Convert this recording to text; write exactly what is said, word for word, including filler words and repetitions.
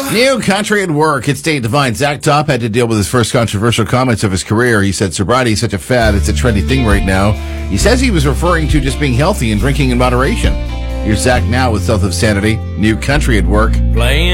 New country at work. It's Dave Devine. Zach Top had to deal with his first controversial comments of his career. He said sobriety is such a fad. It's a trendy thing right now. He says he was referring to just being healthy and drinking in moderation. Here's Zach now with South of Sanity. New country at work. Playing